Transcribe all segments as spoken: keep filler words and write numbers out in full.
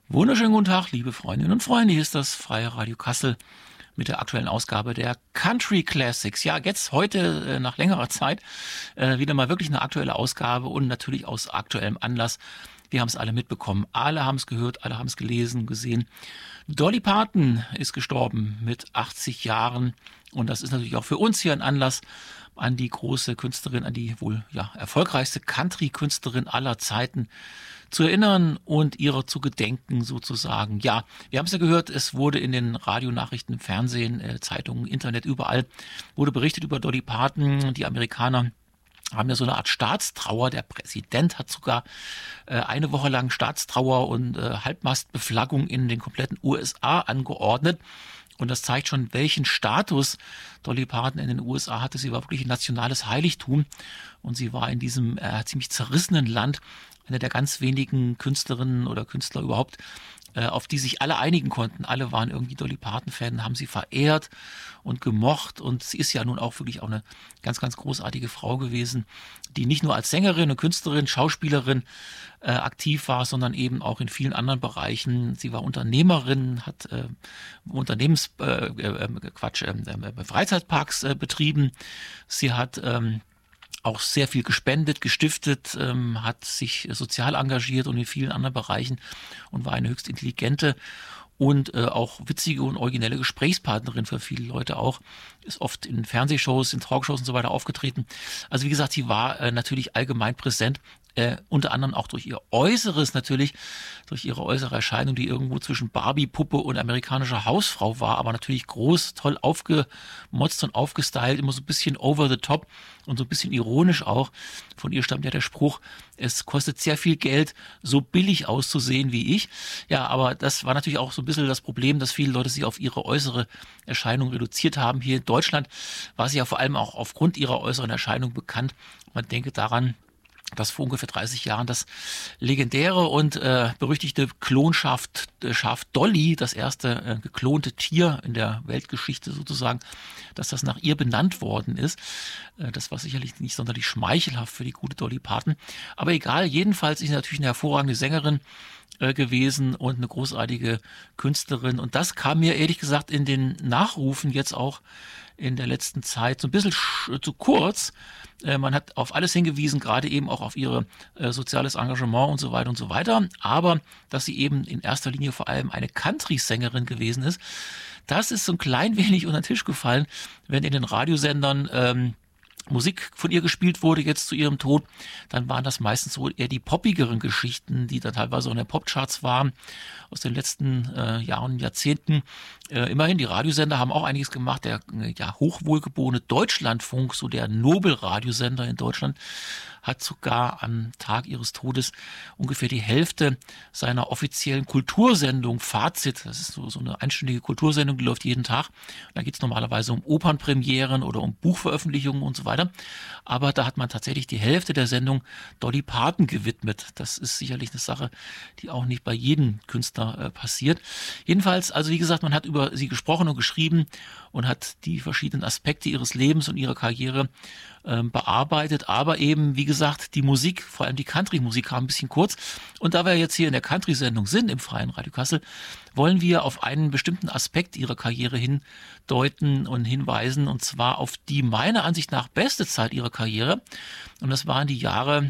Wunderschönen guten Tag, liebe Freundinnen und Freunde. Hier ist das Freie Radio Kassel mit der aktuellen Ausgabe der Country Classics. Ja, jetzt heute äh, nach längerer Zeit äh, wieder mal wirklich eine aktuelle Ausgabe und natürlich aus aktuellem Anlass. Wir haben es alle mitbekommen, alle haben es gehört, alle haben es gelesen, gesehen. Dolly Parton ist gestorben mit achtzig Jahren und das ist natürlich auch für uns hier ein Anlass an die große Künstlerin, an die wohl ja erfolgreichste Country-Künstlerin aller Zeiten zu erinnern und ihrer zu gedenken sozusagen. Ja, wir haben es ja gehört, es wurde in den Radionachrichten, im Fernsehen, äh, Zeitungen, Internet, überall wurde berichtet über Dolly Parton. Die Amerikaner haben ja so eine Art Staatstrauer. Der Präsident hat sogar äh, eine Woche lang Staatstrauer und äh, Halbmastbeflaggung in den kompletten U S A angeordnet. Und das zeigt schon, welchen Status Dolly Parton in den U S A hatte. Sie war wirklich ein nationales Heiligtum und sie war in diesem äh, ziemlich zerrissenen Land eine der ganz wenigen Künstlerinnen oder Künstler überhaupt, äh, auf die sich alle einigen konnten. Alle waren irgendwie Dolly Parton-Fan, haben sie verehrt und gemocht. Und sie ist ja nun auch wirklich auch eine ganz, ganz großartige Frau gewesen, die nicht nur als Sängerin und Künstlerin, Schauspielerin äh, aktiv war, sondern eben auch in vielen anderen Bereichen. Sie war Unternehmerin, hat äh, Unternehmens äh, äh, Quatsch, äh, äh, Freizeitparks äh, betrieben. Sie hat ähm, auch sehr viel gespendet, gestiftet, ähm, hat sich sozial engagiert und in vielen anderen Bereichen und war eine höchst intelligente und äh, auch witzige und originelle Gesprächspartnerin für viele Leute auch. Ist oft in Fernsehshows, in Talkshows und so weiter aufgetreten. Also wie gesagt, sie war äh, natürlich allgemein präsent. Äh, unter anderem auch durch ihr Äußeres natürlich, durch ihre äußere Erscheinung, die irgendwo zwischen Barbie-Puppe und amerikanischer Hausfrau war, aber natürlich groß, toll aufgemotzt und aufgestylt, immer so ein bisschen over the top und so ein bisschen ironisch auch. Von ihr stammt ja der Spruch, es kostet sehr viel Geld, so billig auszusehen wie ich. Ja, aber das war natürlich auch so ein bisschen das Problem, dass viele Leute sie auf ihre äußere Erscheinung reduziert haben. Hier in Deutschland war sie ja vor allem auch aufgrund ihrer äußeren Erscheinung bekannt. Man denke daran, dass vor ungefähr dreißig Jahren das legendäre und äh, berüchtigte Klonschaf äh, Schaf Dolly, das erste äh, geklonte Tier in der Weltgeschichte sozusagen, dass das nach ihr benannt worden ist. Äh, das war sicherlich nicht sonderlich schmeichelhaft für die gute Dolly Parton. Aber egal, jedenfalls ist sie natürlich eine hervorragende Sängerin äh, gewesen und eine großartige Künstlerin. Und das kam mir ehrlich gesagt in den Nachrufen jetzt auch in der letzten Zeit so ein bisschen zu kurz. Äh, man hat auf alles hingewiesen, gerade eben auch auf ihre äh, soziales Engagement und so weiter und so weiter. Aber dass sie eben in erster Linie vor allem eine Country-Sängerin gewesen ist, das ist so ein klein wenig unter den Tisch gefallen, wenn in den Radiosendern ähm, Musik von ihr gespielt wurde jetzt zu ihrem Tod, dann waren das meistens wohl eher die poppigeren Geschichten, die dann teilweise auch in den Popcharts waren aus den letzten äh, Jahren und Jahrzehnten. Äh, immerhin, die Radiosender haben auch einiges gemacht. Der äh, ja, hochwohlgeborene Deutschlandfunk, so der Nobel-Radiosender in Deutschland, hat sogar am Tag ihres Todes ungefähr die Hälfte seiner offiziellen Kultursendung Fazit, das ist so, so eine einstündige Kultursendung, die läuft jeden Tag. Da geht es normalerweise um Opernpremieren oder um Buchveröffentlichungen und so weiter. Aber da hat man tatsächlich die Hälfte der Sendung Dolly Parton gewidmet. Das ist sicherlich eine Sache, die auch nicht bei jedem Künstler äh, passiert. Jedenfalls, also wie gesagt, man hat über sie gesprochen und geschrieben und hat die verschiedenen Aspekte ihres Lebens und ihrer Karriere ähm, bearbeitet. Aber eben, wie gesagt, die Musik, vor allem die Country-Musik, kam ein bisschen kurz. Und da wir jetzt hier in der Country-Sendung sind, im Freien Radio Kassel, wollen wir auf einen bestimmten Aspekt ihrer Karriere hindeuten und hinweisen. Und zwar auf die meiner Ansicht nach beste Zeit ihrer Karriere. Und das waren die Jahre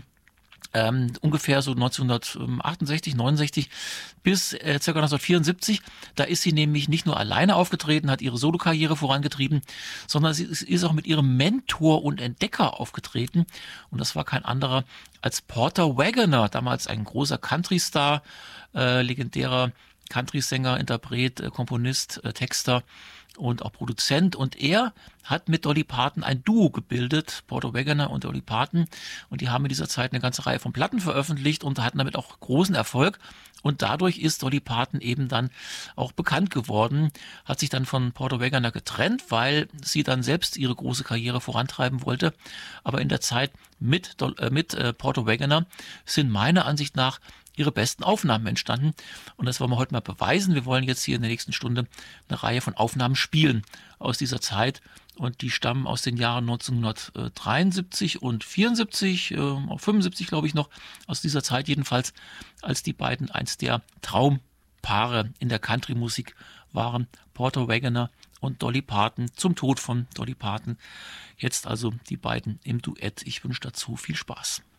Ähm, ungefähr so neunzehnhundertachtundsechzig, neunundsechzig bis äh, ca. neunzehnhundertvierundsiebzig. Da ist sie nämlich nicht nur alleine aufgetreten, hat ihre Solokarriere vorangetrieben, sondern sie ist, ist auch mit ihrem Mentor und Entdecker aufgetreten. Und das war kein anderer als Porter Wagoner, damals ein großer Country-Star, äh, legendärer Country-Sänger, Interpret, äh, Komponist, äh, Texter und auch Produzent. Und er hat mit Dolly Parton ein Duo gebildet, Porter Wagoner und Dolly Parton. Und die haben in dieser Zeit eine ganze Reihe von Platten veröffentlicht und hatten damit auch großen Erfolg. Und dadurch ist Dolly Parton eben dann auch bekannt geworden, hat sich dann von Porter Wagoner getrennt, weil sie dann selbst ihre große Karriere vorantreiben wollte. Aber in der Zeit mit, äh, mit äh, Porter Wagoner sind meiner Ansicht nach ihre besten Aufnahmen entstanden. Und das wollen wir heute mal beweisen. Wir wollen jetzt hier in der nächsten Stunde eine Reihe von Aufnahmen spielen aus dieser Zeit. Und die stammen aus den Jahren neunzehnhundertdreiundsiebzig und vierundsiebzig, äh, fünfundsiebzig glaube ich noch, aus dieser Zeit jedenfalls, als die beiden einst der Traum Paare in der Country-Musik waren Porter Wagoner und Dolly Parton, zum Tod von Dolly Parton. Jetzt also die beiden im Duett. Ich wünsche dazu viel Spaß.